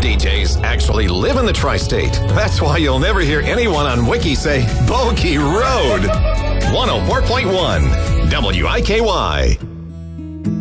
DJs actually live in the tri-state. That's why you'll never hear anyone on Wiki say Bogey Road. 104.1 WIKY.